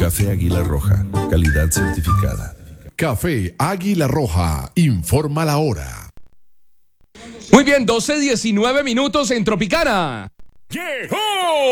Café Águila Roja, calidad certificada. Café Águila Roja, informa la hora. Muy bien, 12:19 en Tropicana. ¡Llegó!